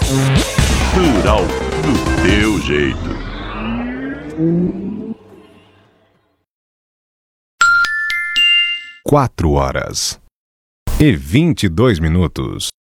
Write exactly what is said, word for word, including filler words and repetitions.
Rural do teu jeito. Quatro horas e vinte e dois minutos.